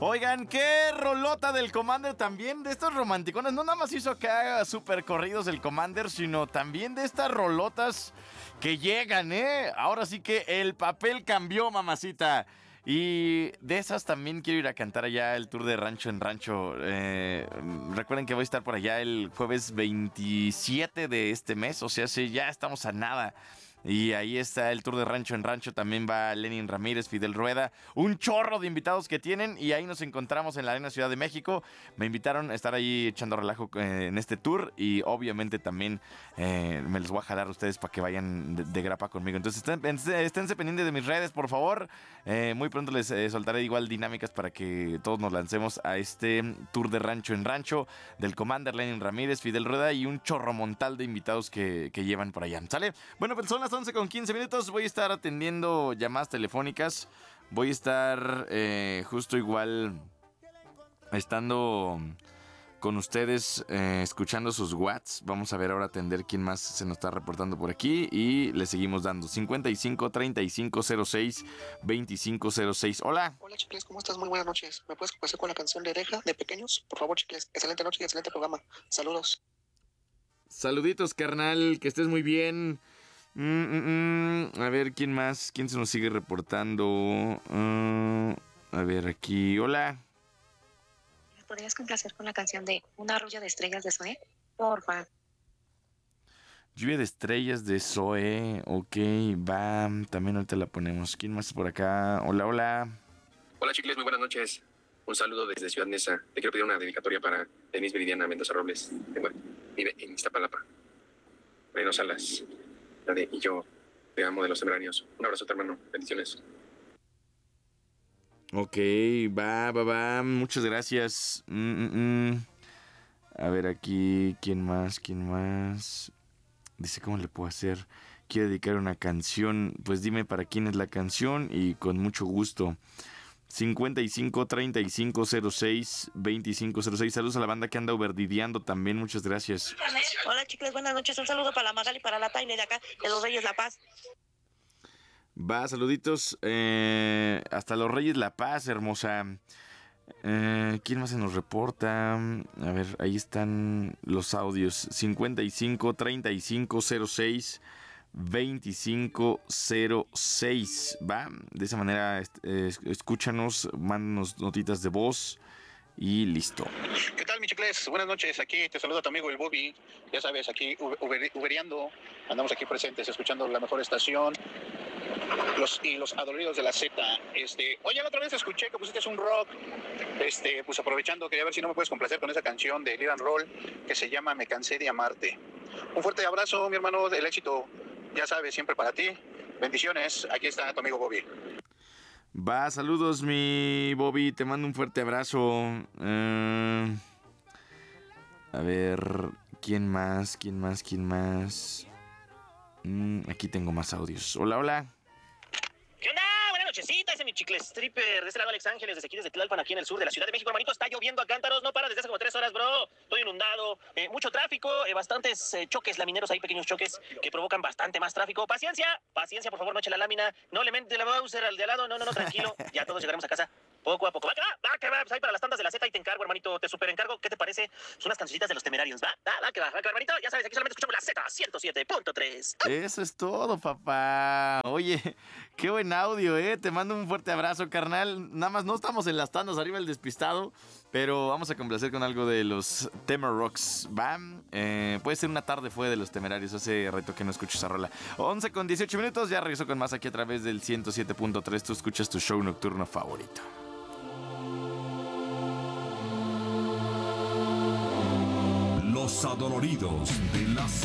Oigan, qué rolota del Commander también, de estos romanticones. No nada más hizo acá super corridos el Commander, sino también de estas rolotas que llegan, ¿eh? Ahora sí que el papel cambió, mamacita. Y de esas también quiero ir a cantar allá el tour de Rancho en Rancho. Recuerden que voy a estar por allá el jueves 27 de este mes. O sea, sí, ya estamos a nada. Y ahí está el tour de Rancho en Rancho. También va Lenin Ramírez, Fidel Rueda. Un chorro de invitados que tienen. Y ahí nos encontramos en la Arena Ciudad de México. Me invitaron a estar ahí echando relajo en este tour. Y obviamente también me los voy a jalar a ustedes para que vayan de grapa conmigo. Entonces esténse pendientes de mis redes, por favor. Muy pronto les soltaré igual dinámicas para que todos nos lancemos a este tour de Rancho en Rancho del Commander, Lenin Ramírez, Fidel Rueda y un chorro montal de invitados que llevan por allá. ¿Sale? Bueno, pues son las 11:15. Voy a estar atendiendo llamadas telefónicas. Voy a estar justo igual estando con ustedes, escuchando sus watts. Vamos a ver ahora atender quién más se nos está reportando por aquí. Y le seguimos dando 55 35 06 25 06. Hola. Hola, Chicles, ¿cómo estás? Muy buenas noches. ¿Me puedes complacer con la canción de Deja de Pequeños? Por favor, Chicles. Excelente noche y excelente programa. Saludos. Saluditos, carnal. Que estés muy bien. A ver, ¿quién más? ¿Quién se nos sigue reportando? A ver, aquí. Hola. ¿Me podrías complacer con la canción de Una arroyo de estrellas de Zoé? Porfa. Lluvia de estrellas de Zoé. Ok, va. También ahorita la ponemos. ¿Quién más por acá? Hola, hola. Hola, Chicles, muy buenas noches. Un saludo desde Ciudad Neza. Te quiero pedir una dedicatoria para Denise Viridiana Mendoza Robles. Vive en Iztapalapa. Bueno, Salas. Y yo te amo de los temeranos. Un abrazo, hermano. Bendiciones. Ok, va. Muchas gracias. A ver aquí, ¿quién más? Dice, ¿cómo le puedo hacer? Quiero dedicar una canción. Pues dime para quién es la canción y con mucho gusto. 55 35 06 25 06. Saludos a la banda que anda overdideando también. Muchas gracias. Hola, chicles, buenas noches. Un saludo para la Magali y para la Taile de acá, de Los Reyes La Paz. Va, saluditos. Hasta Los Reyes La Paz, hermosa. ¿Quién más se nos reporta? A ver, ahí están los audios. 55 35 06 2506. Va, de esa manera escúchanos, mándanos notitas de voz y listo. ¿Qué tal, mi Chicles? Buenas noches. Aquí te saluda tu amigo el Bobby. Ya sabes, aquí uberiando. Andamos aquí presentes, escuchando la mejor estación. Los adoloridos de la Z. Oye, la otra vez escuché que pusiste un rock. Pues aprovechando, quería ver si no me puedes complacer con esa canción de Liran Roll que se llama Me cansé de amarte. Un fuerte abrazo, mi hermano, del éxito. Ya sabes, siempre para ti. Bendiciones. Aquí está tu amigo Bobby. Va, saludos, mi Bobby. Te mando un fuerte abrazo. A ver, ¿quién más? Aquí tengo más audios. Hola. ¿Qué onda? Buenas nochecitas, ese mi Chicles stripper. De este lado Alex Ángeles, desde aquí desde Tlalpan, aquí en el sur de la Ciudad de México. Hermanito, está lloviendo a cántaros, no para desde hace como 3 horas, bro. Estoy inundado, mucho tráfico, bastantes choques lamineros, hay pequeños choques que provocan bastante más tráfico. Paciencia, por favor, no eche la lámina, no le mente la Bowser al de al lado, no, tranquilo, ya todos llegaremos a casa. Poco a poco. Va, que va. Pues ahí para las tandas de la Z y te encargo, hermanito. Te super encargo. ¿Qué te parece? Son unas cancioncitas de los Temerarios. Va, que va, hermanito. Ya sabes, aquí solamente escuchamos la Z 107.3. Eso es todo, papá. Oye, qué buen audio, Te mando un fuerte abrazo, carnal. Nada más no estamos en las tandas arriba el despistado, pero vamos a complacer con algo de los Temerrocks. Va, puede ser una tarde fue de los Temerarios. Hace reto que no escucho esa rola. 11:18. Ya regreso con más aquí a través del 107.3. Tú escuchas tu show nocturno favorito. Los adoloridos de la